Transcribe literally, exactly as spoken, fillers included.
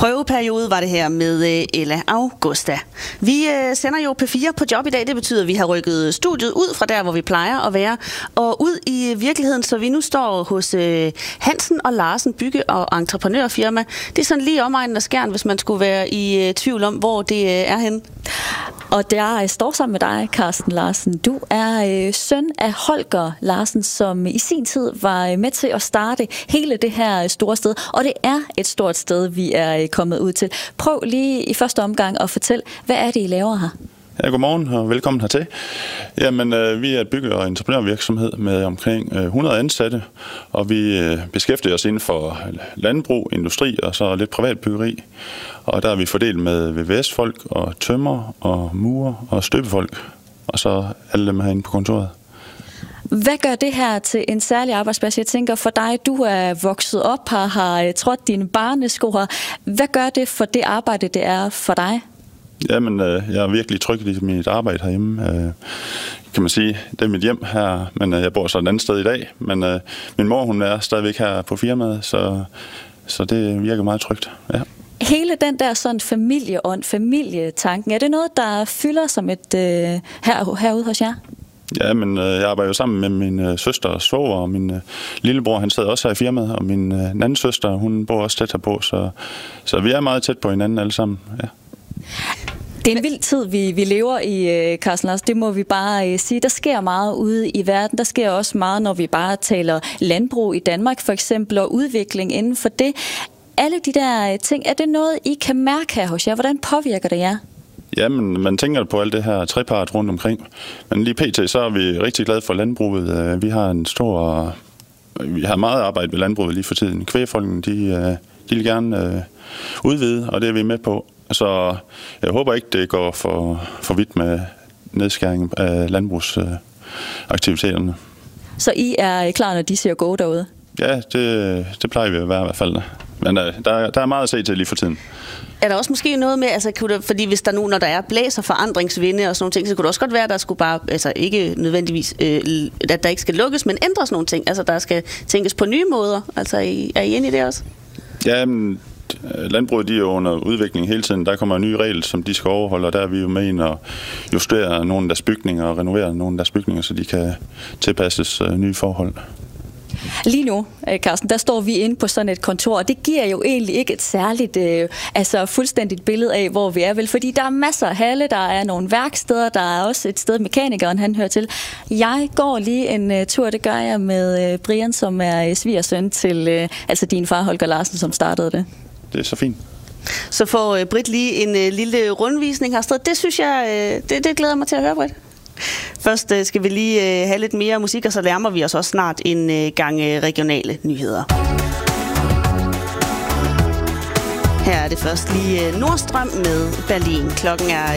Prøveperiode var det her med Ella Augusta. Vi øh, sender jo P fire på job i dag. Det betyder, at vi har rykket studiet ud fra der, hvor vi plejer at være, og ud i virkeligheden, så vi nu står hos øh, Hansen og Larsen Bygge- og Entreprenørfirma. Det er sådan lige omegnen af Skjern, hvis man skulle være i øh, tvivl om, hvor det øh, er henne. Og der står sammen med dig, Carsten Larsen. Du er øh, søn af Holger Larsen, som i sin tid var med til at starte hele det her store sted. Og det er et stort sted, vi er kommet ud til. Prøv lige i første omgang at fortælle, hvad er det, I laver her? Ja, godmorgen og velkommen hertil. Jamen, øh, vi er et bygge- og entreprenørvirksomhed med omkring øh, hundrede ansatte, og vi øh, beskæftiger os inden for landbrug, industri og så lidt privat byggeri. Og der er vi fordelt med V V S-folk og tømrer og murer og støbefolk, og så alle dem herinde på kontoret. Hvad gør det her til en særlig arbejdsplads? Jeg tænker for dig, du er vokset op her, har trådt dine barnesko her. Hvad gør det for det arbejde, det er for dig? Jamen, øh, jeg er virkelig tryg i mit arbejde herhjemme. Øh, kan man sige, det er mit hjem her, men øh, jeg bor så et andet sted i dag. Men øh, min mor, hun er stadigvæk her på firmaet, så, så det virker meget trygt. Ja. Hele den der sådan familieånd, familietanken, er det noget, der fylder som et øh, her, herude hos jer? Ja, men øh, jeg arbejder jo sammen med min øh, søster og svoger, og min øh, lillebror, han sidder også her i firmaet, og min øh, anden søster, hun bor også tæt herpå, så, så vi er meget tæt på hinanden alle sammen, ja. Det er en vild tid, vi, vi lever i, Carsten Larsen. Det må vi bare sige. Der sker meget ude i verden. Der sker også meget, når vi bare taler landbrug i Danmark for eksempel, og udvikling inden for det. Alle de der ting, er det noget, I kan mærke her hos jer? Hvordan påvirker det jer? Ja, men man tænker på alt det her trepart rundt omkring. Men lige pt. Så er vi rigtig glade for landbruget. Vi har en stor... Vi har meget arbejde ved landbruget lige for tiden. Kvægfolkene, de, de vil gerne udvide, og det er vi med på. Så jeg håber ikke, det går for, for vidt med nedskæring af landbrugsaktiviteterne. Så I er klar, når de siger go derude? Ja, det, det plejer vi at være i hvert fald. Men der, der er meget at se til lige for tiden. Er der også måske noget med, altså, kunne der, fordi hvis der nu, når der er blæser, forandringsvinde og sådan nogle ting, så kunne det også godt være, at der skulle bare, altså ikke nødvendigvis, øh, at der ikke skal lukkes, men ændres nogle ting. Altså der skal tænkes på nye måder. Altså er I inde i det også? Ja, men landbruget, de er jo under udvikling hele tiden. Der kommer en ny regel, som de skal overholde, og der er vi jo med ind og justere nogle af deres bygninger og renovere nogle af deres bygninger, så de kan tilpasses uh, nye forhold. Lige nu, Carsten, der står vi inde på sådan et kontor, og det giver jo egentlig ikke et særligt, øh, altså fuldstændigt billede af, hvor vi er vel, fordi der er masser af halle, der er nogle værksteder, der er også et sted, mekanikeren han hører til. Jeg går lige en uh, tur, det gør jeg med uh, Brian, som er uh, svigersøn til uh, altså din far Holger Larsen, som startede det. Det er så fint. Så får uh, Britt lige en uh, lille rundvisning her. Det synes jeg, uh, det, det glæder mig til at høre, Britt. Først uh, skal vi lige uh, have lidt mere musik, og så nærmer vi os også snart en uh, gang uh, regionale nyheder. Her er det først lige uh, Nordstrøm med Berlin. Klokken er